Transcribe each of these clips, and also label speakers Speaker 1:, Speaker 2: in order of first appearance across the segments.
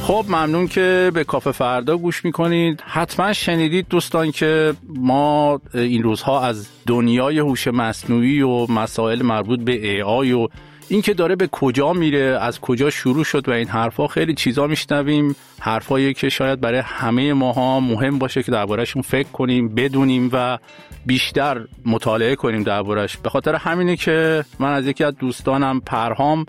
Speaker 1: خب ممنون که به کافه فردا گوش میکنید. حتما شنیدید دوستان که ما این روزها از دنیای هوش مصنوعی و مسائل مربوط به AI و این که داره به کجا میره، از کجا شروع شد و این حرفا خیلی چیزا میشنویم، حرفایی که شاید برای همه ماها مهم باشه که درباره‌شون فکر کنیم، بدونیم و بیشتر مطالعه کنیم درباره‌اش. به خاطر همینه که من از یکی از دوستانم پرهام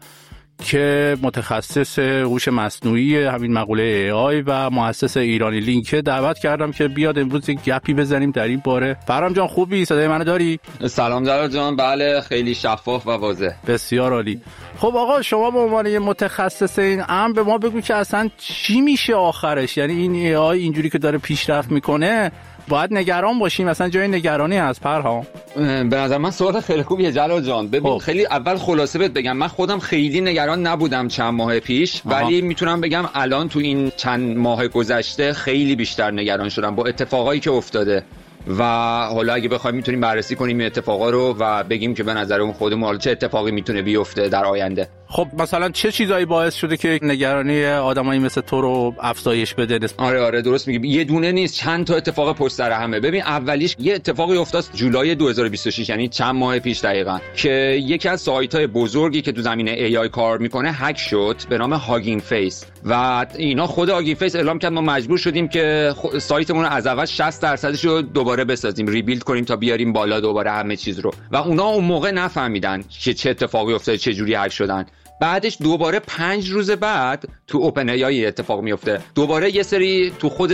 Speaker 1: که متخصص هوش مصنوعی همین مقوله AI و مؤسس ایرانی لینک دعوت کردم که بیاد امروز یک گپی بزنیم در این باره. فرام جان خوبی؟ صدای منو داری؟
Speaker 2: سلام جلال جان. بله خیلی شفاف و واضح.
Speaker 1: بسیار عالی. خب آقا شما به عنوان یه متخصص این امر به ما بگو که اصلا چی میشه آخرش؟ یعنی این AI اینجوری که داره پیشرفت میکنه باید نگران باشیم؟ مثلا جای نگرانی از پرهام؟
Speaker 2: به نظر من سوال خیلی خوبیه جلال جان. ببین خیلی اول خلاصه بهت بگم، من خودم خیلی نگران نبودم چند ماه پیش، ولی میتونم بگم الان تو این چند ماه گذشته خیلی بیشتر نگران شدم با اتفاقایی که افتاده و حالا اگه بخوایم میتونیم بررسی کنیم این اتفاقا رو و بگیم که به نظر اون خودمون حالا چه اتفاقی میتونه بیفته در آینده.
Speaker 1: خب مثلا چه چیزایی باعث شده که نگرانی آدمایی مثل تو رو افزایش بده؟
Speaker 2: آره درست میگی، یه دونه نیست، چند تا اتفاق پشت سر همه. ببین اولیش یه اتفاقی افتاد جولای 2026، یعنی چند ماه پیش دقیقاً، که یکی از سایت‌های بزرگی که تو زمینه AI کار میکنه هک شد به نام هاگینگ فیس و اینا خود هاگینگ فیس اعلام کرد ما مجبور شدیم که سایتمون رو از اول 60% رو دوباره بسازیم، ریبیلد کنیم تا بیاریم بالا دوباره همه چیز رو، و اونا اون موقع نفهمیدن که چه اتفاقی افتاده، چه جوری هک شدن. بعدش دوباره 5 روز بعد تو اوپن ای اتفاق میفته، دوباره یه سری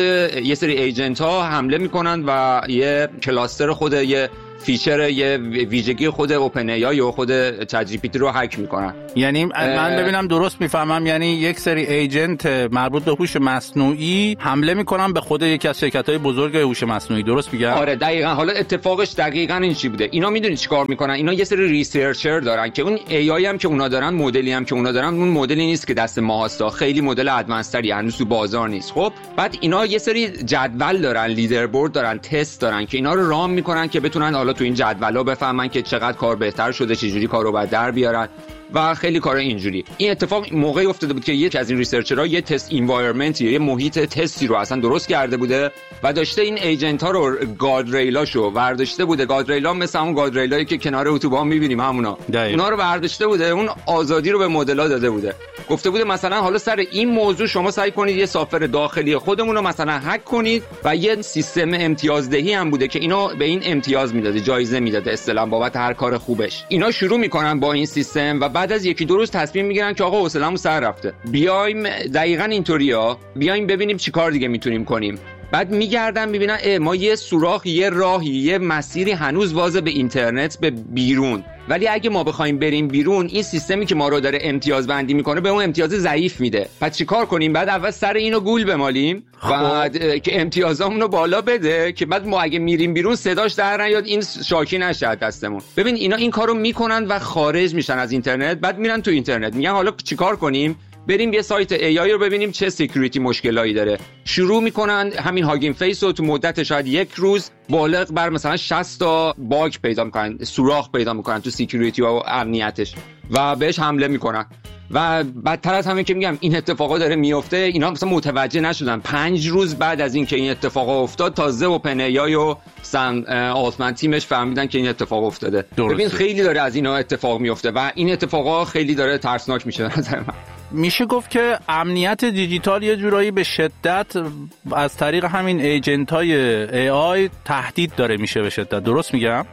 Speaker 2: ایجنت ها حمله میکنن و یه کلاستر خود یه فیچر یه ویژگی خود اوپن ای و خود چت جی پی تی رو هک میکنن.
Speaker 1: یعنی من ببینم درست میفهمم، یعنی یک سری ایجنت مربوط به هوش مصنوعی حمله میکنن به خود یکی از شرکت‌های بزرگ هوش مصنوعی، درست میگم؟
Speaker 2: آره دقیقاً. حالا اتفاقش دقیقاً این چی بوده؟ اینا میدونید چیکار میکنن؟ اینا یه سری ریسرچر دارن که اون ای آی هم که اونا دارن، مدلی هم که اونا دارن، اون مدلی نیست که دست ما هست، خیلی مدل ادوانس‌تری هنوز تو بازار نیست. خب بعد اینا یه سری جدول دارن، لیدربورد دارن، تست دارن که اینا رو رام میکنن که بتونن حالا تو این جدولا بفهمن که چقدر کار بهتر شده، چه جوری کارو بعد در بیارن و خیلی کار اینجوری. این اتفاق موقعی افتاده بود که یکی از این ریسرچرها یه تست انوایرنمنت، یه محیط تستی رو اصلا درست کرده بوده و داشته این ایجنت ها رو گاردریلاشو برداشته بوده. گاردریلا مثل اون گاردریلایی که کنار اتوبان می‌بینیم همونا، اونا رو برداشته بوده، اون آزادی رو به مدل‌ها داده بوده، گفته بوده مثلا حالا سر این موضوع شما سعی کنید یه سافر داخلی خودمون رو مثلا هک کنید، و یه سیستم امتیازدهی هم بوده که اینو به این امتیاز میداده، جایزه میداده اصطلاحاً بابت هر کار خوبش. اینا شروع میکنن با این سیستم و بعد از یکی دو روز تصمیم میگیرن که آقا حوصله‌مون سر رفته، بیایم دقیقاً اینطوریا، بیایم ببینیم چی کار دیگه میتونیم کنیم. بعد میگردن میبینن ما یه سوراخ، یه راهی، یه مسیری هنوز واضح به اینترنت، به بیرون، ولی اگه ما بخوایم بریم بیرون این سیستمی که ما رو داره امتیاز بندی میکنه به اون امتیاز ضعیف میده. پس چی کار کنیم؟ بعد اول سر اینو گول بمالیم بعد که امتیازامون رو بالا بده که بعد ما اگه میریم بیرون صداش در نیاد، این شاکی نشه دستمون. ببین اینا این کارو میکنن و خارج میشن از اینترنت، بعد میرن تو اینترنت میگن حالا چی کار کنیم؟ بریم یه سایت ای آی رو ببینیم چه سکیوریتی مشکلایی داره. شروع میکنن همین هاگینگ فیس رو تو مدت شاید یک روز بالغ بر مثلا 60 تا باگ پیدا میکنن، سوراخ پیدا میکنن تو سکیوریتی و امنیتش و بهش حمله میکنن. و بدتر از همه که میگم این اتفاقا داره میفته، اینا مثلا متوجه نشدن. 5 روز بعد از این که این اتفاقا افتاد تازه اوپن ای آی و سم آلتمن تیمش فهمیدن که این اتفاق افتاده. ببین خیلی داره از اینا اتفاق میفته و این اتفاقا خیلی داره ترسناک میشه به نظر من.
Speaker 1: میشه گفت که امنیت دیجیتال یه جورایی به شدت از طریق همین ایجنت‌های AI تهدید داره میشه به شدت، درست میگم؟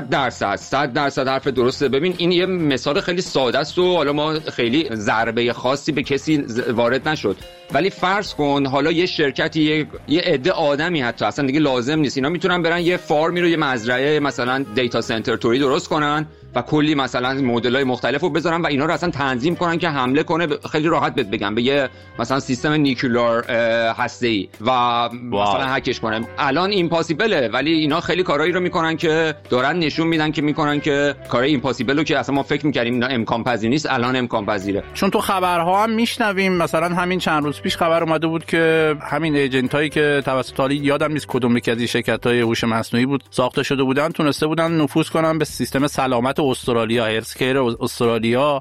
Speaker 2: 100% حرف درسته. ببین این یه مثال خیلی ساده است و حالا ما خیلی ضربه خاصی به کسی وارد نشد، ولی فرض کن حالا یه شرکتی، یه عده آدمی حتی اصلا دیگه لازم نیست، اینا میتونن برن یه فارمی رو، یه مزرعه مثلا دیتا سنتر توری درست کنن و کلی مثلا مدل‌های مختلفو بذارن و اینا رو اصلا تنظیم کنن که حمله کنه، خیلی راحت بهت بگم، به یه مثلا سیستم نیوکلئار هسته‌ای و مثلا هکش کنه. الان ایمپاسیبله، ولی اینا خیلی کارایی رو میکنن که دارن نشون میدن که میکنن که کارای ایمپاسیبل رو که اصلا ما فکر می‌کردیم اینا امکان پذیر نیست، الان امکان پذیره.
Speaker 1: چون تو خبرها هم میشنویم، مثلا همین چند روز پیش خبر اومده بود که همین ایجنتایی که توسط یادم نیست کدوم یکی از این شرکت‌های هوش مصنوعی بود ساخته شده بودن، تونسته بودن نفوذ کنن به سیستم سلامت استرالیا، هرسکیر استرالیا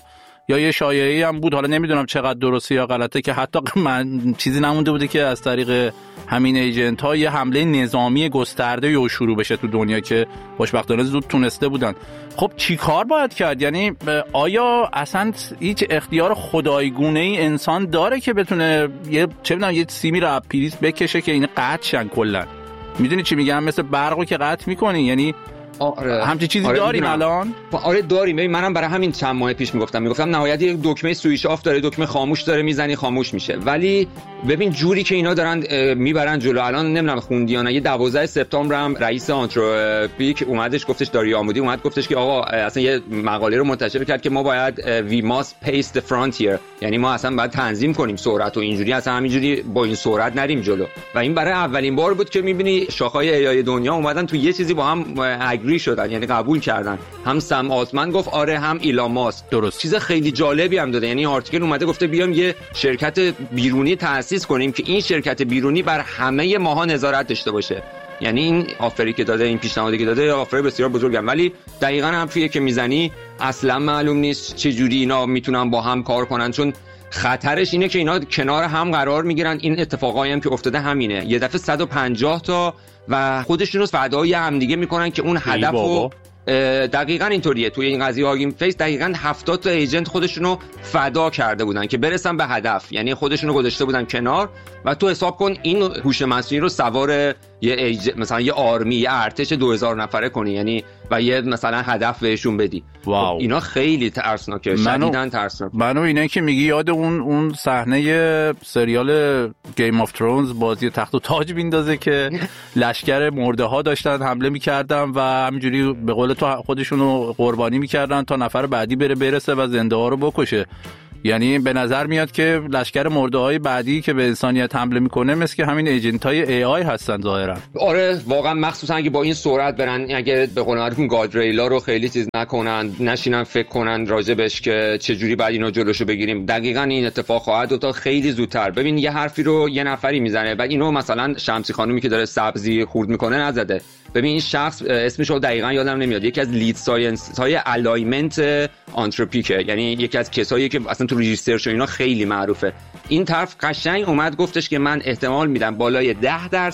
Speaker 1: یا یه شایعه‌ای هم بود، حالا نمیدونم چقدر درسته یا غلطه، که حتی من چیزی نمونده بوده که از طریق همین ایجنت ها یه حمله نظامی گسترده یا شروع بشه تو دنیا، که خوشبختانه زود تونسته بودن. خب چی کار باید کرد؟ یعنی آیا اصلا هیچ اختیار خدایگونه ای انسان داره که بتونه یه سیمی رو از پریز بکشه که این قطع شن کلا؟ میدونی چی میگم؟ مثل برقو که قطع میکنی، یعنی همچین چیزی داریم الان؟
Speaker 2: آره داریم. ببین منم برای همین چند ماه پیش میگفتم نهایت یک دکمه سویچ آف داره، دکمه خاموش داره، میزنی خاموش میشه. ولی ببین جوری که اینا دارن میبرن جلو، الان نمیدونم خوندی یا نه، یه 12 سپتامبر هم رئیس آنتروپیک اومدش گفتش، داری آمودی اومد گفتش که آقا اصلا یه مقاله رو منتشر کرد که ما باید we must pace the frontier، یعنی ما اصلا باید تنظیم کنیم سرعت و اینجوری اصلا همینجوری با این سرعت نریم جلو. و این برای اولین بار بود که میبینی شاخه‌های ای دنیا اومدن تو یه چیزی با هم اگری شدن، یعنی قبول کردن. هم سم آلتمن گفت آره، هم ایلان ماسک.
Speaker 1: درست.
Speaker 2: چیز خیلی جالبی هم داده، یعنی آرتیکل اومده گفته بیام یه شرکت بیرونی تأسیس کنیم که این شرکت بیرونی بر همه ماها نظارت داشته باشه. یعنی این آفری که داده، این پیشنهادی که داده آفر بسیار بزرگه، ولی دقیقاً حرفیه که میزنی اصلا معلوم نیست چه جوری اینا میتونن با هم کار کنن، چون خطرش اینه که اینا کنار هم قرار میگیرن. این اتفاقایی هم که افتاده همینه، یه دفعه 150 تا و خودشون رو فدای هم دیگه میکنن که اون هدفو دقیقاً اینطوریه. توی این قضیه هاگین فیس دقیقاً 70 تا ایجنت خودشونو فدا کرده بودن که برسن به هدف، یعنی خودشونو گذاشته بودن کنار. و تو حساب کن این هوش مصنوعی رو سوار یه مثلا یه آرمی، یه ارتش 2000 نفره کنی، یعنی و یه مثلا هدف بهشون بدی.
Speaker 1: واو.
Speaker 2: اینا خیلی ترسناکه، شدیداً ترسناک.
Speaker 1: منو اینه که میگی یاد اون صحنه سریال گیم آف ترونز، بازی تخت و تاج بیندازه که لشکر مرده ها داشتن حمله میکردن و همینجوری به قول تو خودشونو قربانی میکردن تا نفر بعدی برسه و زنده ها رو بکشه. یعنی به نظر میاد که لشکر مرده‌های بعدی که به انسانیت حمله میکنه مثل که همین ایجنت‌های AI هستن ظاهرا.
Speaker 2: آره واقعا، مخصوصا اگه با این سرعت برن، اگه به قول معروف گاردریلا رو خیلی چیز نکنن، نشینن فکر کنن راجبش که چه جوری بعد اینو جلوشو بگیریم، دقیقاً این اتفاق خواهد افتاد خیلی زودتر. ببین یه حرفی رو یه نفری میزنه و اینو مثلا شمسی خانومی که داره سبزی خورد میکنه نزده. ببین این شخص اسمش رو دقیقاً یادم نمیاد، یکی از لید ساینس های الایمنت آنتروپیکه، یعنی یکی از کسایی که اصلا تو ریسرچ و اینا خیلی معروفه. این طرف قشنگ اومد گفتش که من احتمال میدم بالای 10%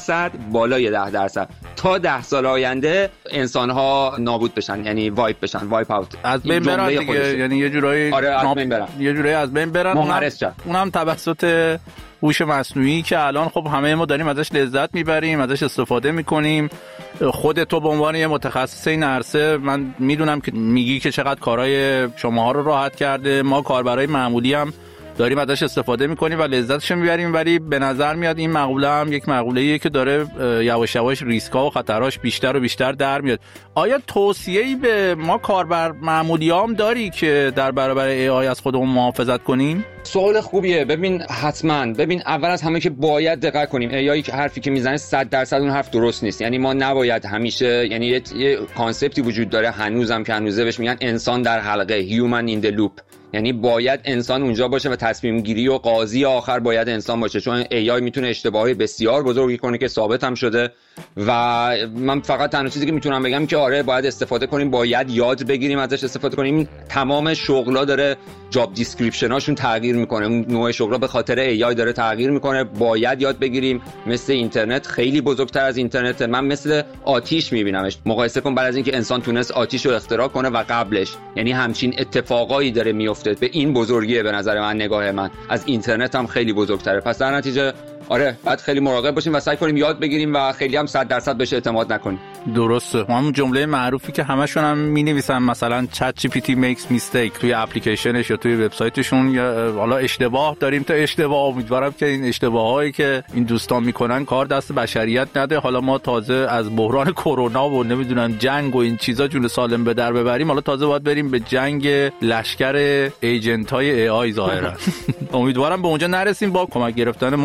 Speaker 2: تا 10 سال آینده انسان‌ها نابود بشن، یعنی وایپ بشن، وایپ اوت،
Speaker 1: از بین برن دیگه، یعنی یه جورایی یه جورایی از بین برن. اونم توسط هوش مصنوعی که الان خب همه ما داریم ازش لذت میبریم، ازش استفاده میکنیم. خودت تو به عنوان یه متخصص این عرصه، من میدونم که میگی که چقدر کارهای شماها رو راحت کرده. ما کاربرای معمولی هم داریم ازش استفاده میکنیم و لذتش میبریم، ولی به نظر میاد این مقوله هم یک مقوله‌ایه که داره یواش یواش ریسک‌ها و خطرهاش بیشتر و بیشتر در میاد. آیا توصیه‌ای به ما کاربر معمولیام داری که در برابر AI از خودمون محافظت کنیم؟
Speaker 2: سوال خوبیه. ببین حتما، ببین اول از همه که باید دقت کنیم AI حرفی که میزنه 100% اون حرف درست نیست. یعنی ما نباید همیشه، یعنی یه کانسپتی وجود داره هنوزم که هنوزه بهش میگن انسان در حلقه، human in the loop. یعنی باید انسان اونجا باشه و تصمیم گیری و قاضی آخر باید انسان باشه، چون AI میتونه اشتباهی بسیار بزرگی کنه که ثابت هم شده. و من فقط تنها چیزی که میتونم بگم که آره باید استفاده کنیم، باید یاد بگیریم ازش استفاده کنیم. تمام شغلا داره جاب دیسکریپشن هاشون تغییر میکنه، اون نوع شغلا به خاطر AI داره تغییر میکنه. باید یاد بگیریم. مثل اینترنت، خیلی بزرگتر از اینترنت. من مثل آتیش میبینمش. مقایسه کن بعد از اینکه انسان تونست آتیش رو اختراع کنه و قبلش، یعنی همچین اتفاقایی داره میفته. به این بزرگیه به نظر من، نگاه من از اینترنت هم خیلی بزرگتره. پس در نتیجه آره باید خیلی مراقب باشیم و سعی کنیم یاد بگیریم و خیلی هم 100% بهش اعتماد نکنیم.
Speaker 1: درسته. همون جمله معروفی که همشون هم می‌نویسن، مثلا ChatGPT makes mistake توی اپلیکیشنش یا توی وبسایتشون، یا حالا اشتباه داریم تا اشتباه. امیدوارم که این اشتباهایی که این دوستان میکنن کار دست بشریت نده. حالا ما تازه از بحران کرونا و نمیدونم جنگ و این چیزا جون سالم به در ببریم، حالا تازه باید بریم به جنگ لشکر ایجنت‌های AI ظاهرا. امیدوارم به اونجا نرسیم با کمک گرفتن ما آدم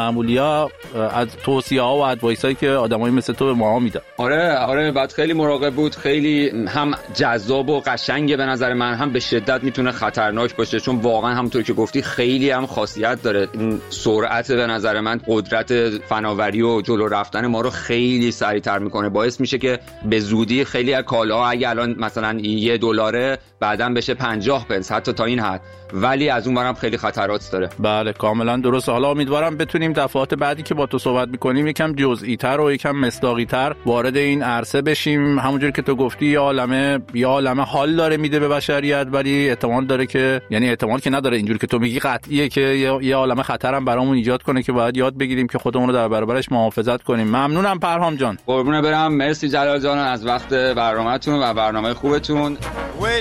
Speaker 1: معمولیا از توصیه‌ها و ادوایسایی که آدمایی مثل تو به ما میدن.
Speaker 2: آره بعد خیلی مراقب بود، خیلی هم جذاب و قشنگه به نظر من، هم به شدت میتونه خطرناک باشه، چون واقعا همونطور که گفتی خیلی هم خاصیت داره. این سرعت به نظر من قدرت فناوری و جلو رفتن ما رو خیلی سریعتر میکنه، باعث میشه که به زودی خیلی از کالاها اگه الان مثلا $1 بعداً بشه 50 پنس حتی تا این حد، ولی از اون برم خیلی خطرات داره.
Speaker 1: بله کاملا درست. حالا امیدوارم بتونیم دفعات بعدی که با تو صحبت میکنیم یکم جزئی‌تر و یکم مصداقی‌تر وارد این عرصه بشیم. همونجوری که تو گفتی یه عالمه حال داره میده به بشریت، ولی احتمال داره که، یعنی احتمال که نداره، اینجوری که تو میگی قطعیه که یه عالمه خطرم برامون ایجاد کنه که باید یاد بگیریم که خودمون رو در برابرش محافظت کنیم. ممنونم پرهام جان.
Speaker 2: قربونه برم، مرسی جلال جان از وقت برنامه‌تون و برنامه خوبتون.